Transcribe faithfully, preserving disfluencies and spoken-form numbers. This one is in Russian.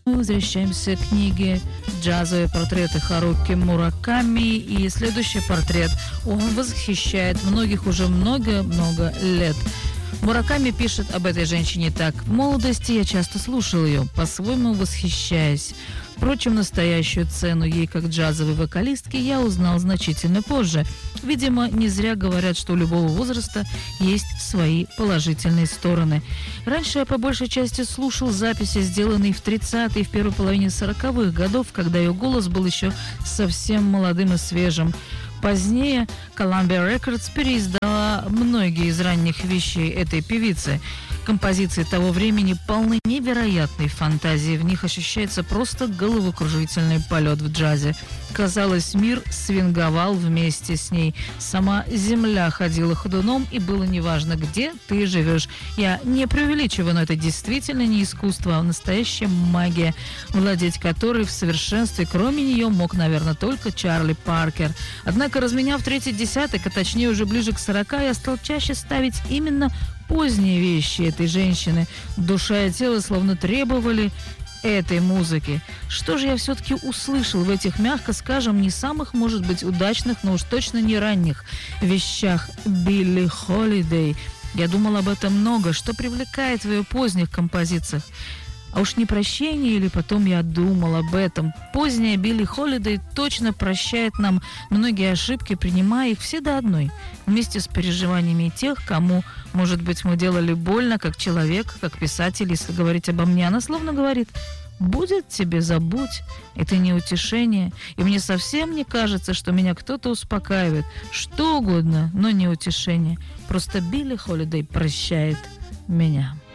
Мы возвращаемся к книге «Джазовые портреты» Харуки Мураками. И следующий портрет, он восхищает многих уже много-много лет. Мураками пишет об этой женщине так: «В молодости я часто слушал ее, по-своему восхищаясь. Впрочем, настоящую цену ей как джазовой вокалистке я узнал значительно позже. Видимо, не зря говорят, что у любого возраста есть свои положительные стороны. Раньше я по большей части слушал записи, сделанные в тридцатые и в первой половине сороковых годов, когда ее голос был еще совсем молодым и свежим. Позднее Columbia Records переиздала многие из ранних вещей этой певицы. Композиции того времени полны невероятной фантазии. В них ощущается просто головокружительный полет в джазе. Казалось, мир свинговал вместе с ней. Сама земля ходила ходуном, и было неважно, где ты живешь. Я не преувеличиваю, но это действительно не искусство, а настоящая магия, владеть которой в совершенстве, кроме нее, мог, наверное, только Чарли Паркер. Однако, разменяв третий десяток, а точнее уже ближе к сорока, я стал чаще ставить именно поздние вещи этой женщины. Душа и тело словно требовали этой музыки. Что же я все-таки услышал в этих, мягко скажем, не самых, может быть, удачных, но уж точно не ранних вещах Билли Холидей? Я думал об этом много. Что привлекает в ее поздних композициях? А уж не прощение или потом я думал об этом. Поздняя Билли Холидей точно прощает нам многие ошибки, принимая их все до одной, вместе с переживаниями тех, кому, может быть, мы делали больно, как человек, как писатель, если говорить обо мне. Она словно говорит: «Будет тебе, забудь, это не утешение, и мне совсем не кажется, что меня кто-то успокаивает. Что угодно, но не утешение. Просто Билли Холидей прощает меня».